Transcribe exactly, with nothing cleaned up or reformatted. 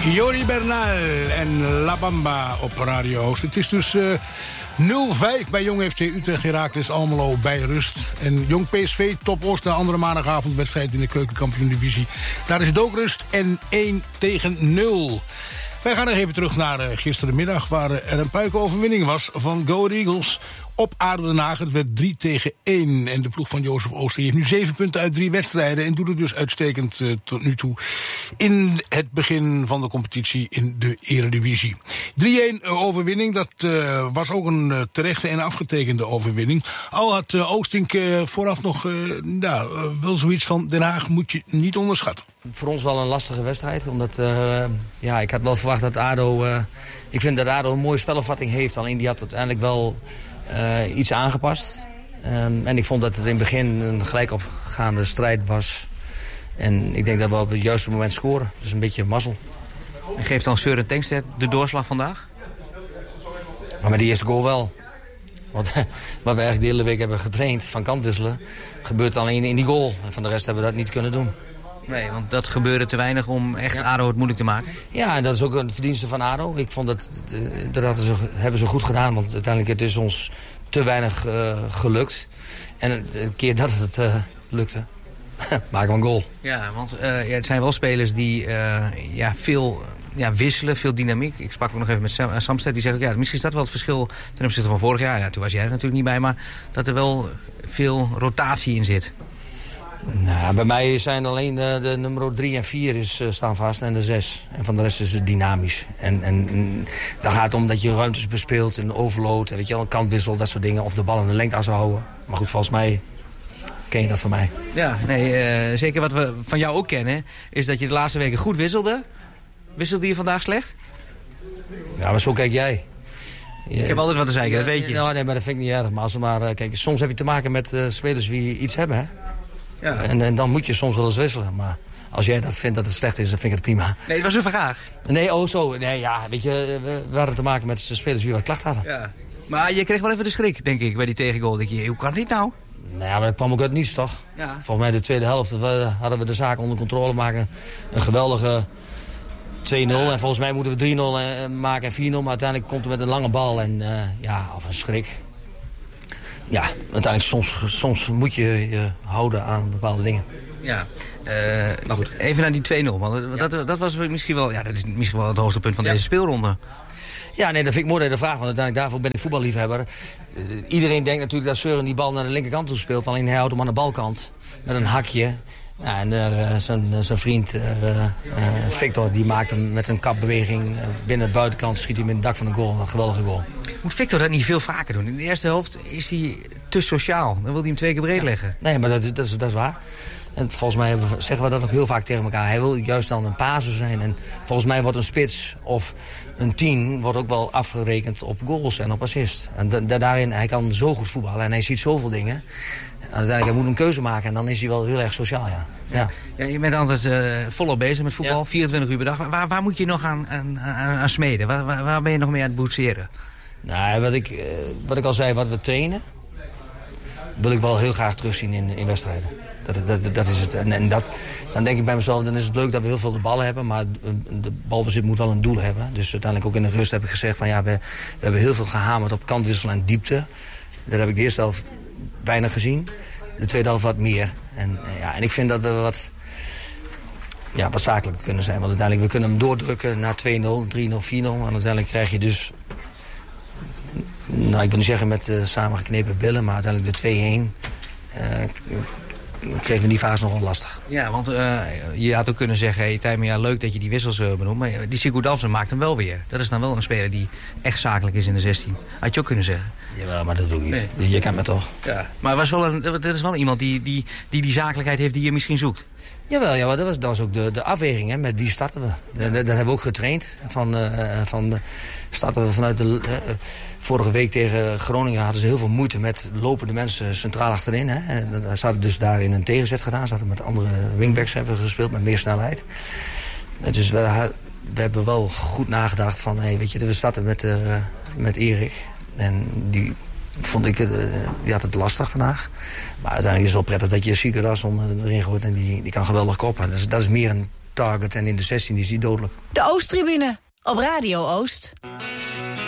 Jordi Bernal en La Bamba op Radio Oost. Het is dus uh, nul vijf bij Jong F C Utrecht, Heracles Almelo bij rust. En Jong P S V, Top Oost, de andere maandagavondwedstrijd in de Keukenkampioen-divisie. Daar is het ook rust en één tegen nul. Wij gaan nog even terug naar uh, gisterenmiddag, waar uh, er een puikenoverwinning was van Go Ahead Eagles op A D O Den Haag. Het werd drie tegen één. En de ploeg van Jozef Ooster heeft nu zeven punten uit drie wedstrijden en doet het dus uitstekend uh, tot nu toe in het begin van de competitie in de Eredivisie. drie één overwinning, dat uh, was ook een uh, terechte en afgetekende overwinning. Al had uh, Oostink uh, vooraf nog uh, nou, uh, wel zoiets van Den Haag moet je niet onderschatten. Voor ons wel een lastige wedstrijd, omdat uh, ja, ik had wel verwacht dat A D O... Uh, ik vind dat A D O een mooie spelopvatting heeft, alleen die had uiteindelijk wel uh, iets aangepast. Um, en ik vond dat het in het begin een gelijk opgaande strijd was. En ik denk dat we op het juiste moment scoren. Dus een beetje mazzel. En geeft dan Søren Tengstedt de doorslag vandaag? Maar met die eerste goal wel. Want wat we eigenlijk de hele week hebben getraind van kantwisselen, gebeurt alleen in die goal. En van de rest hebben we dat niet kunnen doen. Nee, want dat gebeurde te weinig om echt ja. A D O het moeilijk te maken. Ja, en dat is ook een verdienste van A D O. Ik vond dat, dat hadden ze, hebben ze goed gedaan, want uiteindelijk het is ons te weinig uh, gelukt. En de keer dat het uh, lukte, maken we een goal. Ja, want uh, ja, het zijn wel spelers die uh, ja, veel ja, wisselen, veel dynamiek. Ik sprak ook nog even met Sam, uh, Samsted, die zegt ook, ja, misschien is dat wel het verschil ten opzichte van vorig jaar. Ja, toen was jij er natuurlijk niet bij, maar dat er wel veel rotatie in zit. Nou, bij mij zijn alleen de, de nummer drie en vier is, uh, staan vast en de zes. En van de rest is het dynamisch. En, en, en dan gaat het om dat je ruimtes bespeelt, een overload, weet je wel, een kantwissel, dat soort dingen. Of de bal in de lengte aan zou houden. Maar goed, volgens mij ken je dat van mij. Ja, nee, uh, zeker wat we van jou ook kennen, is dat je de laatste weken goed wisselde. Wisselde je vandaag slecht? Ja, maar zo kijk jij. Je, ik heb altijd wat te zeggen, dat weet je. Nou, nee, maar dat vind ik niet erg. Maar, als we maar uh, kijk, soms heb je te maken met uh, spelers die iets hebben, hè. Ja. En, en dan moet je soms wel eens wisselen. Maar als jij dat vindt dat het slecht is, dan vind ik het prima. Nee, dat was een vraag. Nee, oh zo. Nee, ja, weet je, we hadden te maken met spelers die wat klachten hadden. Ja. Maar je kreeg wel even de schrik, denk ik, bij die tegengoal. Denk je, hoe kan dit nou? Nou ja, maar dat kwam ook uit niets, toch? Ja. Volgens mij de tweede helft we, hadden we de zaak onder controle maken. Een geweldige twee nul. Ja. En volgens mij moeten we drie nul maken en vier nul. Maar uiteindelijk komt het met een lange bal. En uh, ja, of een schrik. Ja, uiteindelijk soms, soms moet je je houden aan bepaalde dingen. Ja, uh, maar goed. Even naar die twee nul. Want ja. dat, dat was misschien wel, ja, dat is misschien wel het hoogtepunt van ja. deze speelronde. Ja, nee, dat vind ik mooi dat je de vraag. Want uiteindelijk daarvoor ben ik voetballiefhebber. Uh, iedereen denkt natuurlijk dat Søren die bal naar de linkerkant toe speelt. Alleen hij houdt hem aan de balkant. Met een hakje. Ja, en uh, zijn, zijn vriend uh, uh, Victor die maakt hem met een kapbeweging. Uh, binnen de buitenkant schiet hij met het dak van de goal. Een geweldige goal. Moet Victor dat niet veel vaker doen? In de eerste helft is hij te sociaal. Dan wil hij hem twee keer breed leggen. Ja. Nee, maar dat, dat, is, dat is waar. En volgens mij hebben we, zeggen we dat ook heel vaak tegen elkaar. Hij wil juist dan een paser zijn. En volgens mij wordt een spits of een tien wordt ook wel afgerekend op goals en op assist. En da, da, daarin, hij kan zo goed voetballen en hij ziet zoveel dingen. En uiteindelijk hij moet een keuze maken en dan is hij wel heel erg sociaal, ja. Ja, ja je bent altijd uh, volop bezig met voetbal, ja. vierentwintig uur per dag. Waar, waar moet je nog aan, aan, aan, aan smeden? Waar, waar, waar ben je nog mee aan het boetseren? Nou, wat ik, uh, wat ik al zei, wat we trainen, wil ik wel heel graag terugzien in, in wedstrijden. Dat, dat, dat is het. En, en dat, dan denk ik bij mezelf, dan is het leuk dat we heel veel de ballen hebben, maar de balbezit moet wel een doel hebben. Dus uiteindelijk ook in de rust heb ik gezegd van ja, we, we hebben heel veel gehamerd op kantwissel en diepte. Dat heb ik de eerste helft weinig gezien. De tweede helft wat meer. En, ja, en ik vind dat we wat, ja, wat zakelijker kunnen zijn. Want uiteindelijk, we kunnen hem doordrukken naar twee nul, drie nul, vier nul. En uiteindelijk krijg je dus, nou ik wil niet zeggen met uh, samengeknepen billen, maar uiteindelijk de twee één. Uh, kregen we in die fase nog wel lastig. Ja, want uh, je had ook kunnen zeggen, hey, Tijmen, ja, leuk dat je die wissels uh, benoemt. Maar die Sigurd Damsen maakt hem wel weer. Dat is dan wel een speler die echt zakelijk is in de zestien. Had je ook kunnen zeggen. Jawel, maar dat doe ik niet. Nee. Je kent me toch. Ja. Maar was wel een, dat is wel iemand die die, die die zakelijkheid heeft die je misschien zoekt. Jawel, ja, dat was, dat was ook de, de afweging. Hè. Met wie starten we? Ja. Dat hebben we ook getraind. Van, uh, van, starten we vanuit de... Uh, vorige week tegen Groningen hadden ze heel veel moeite met lopende mensen centraal achterin. Hè. Ze hadden dus daarin een tegenzet gedaan. Ze hadden met andere wingbacks hebben gespeeld met meer snelheid. Dus we, we hebben wel goed nagedacht van... Hey, weet je, we starten met, uh, met Erik. En die vond ik, uh, die had het lastig vandaag. Maar uiteindelijk is het wel prettig dat je Sikodas erin gooit. En die, die kan geweldig koppen. Dus dat is meer een target en in de zestien is hij dodelijk. De Oosttribune op Radio Oost.